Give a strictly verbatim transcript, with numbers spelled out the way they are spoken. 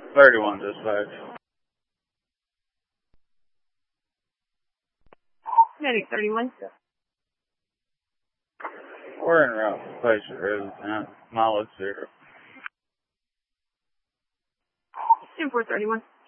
thirty-one dispatch. Medic thirty-one. We're en route to patient residence, mileage zero. ten four thirty-one.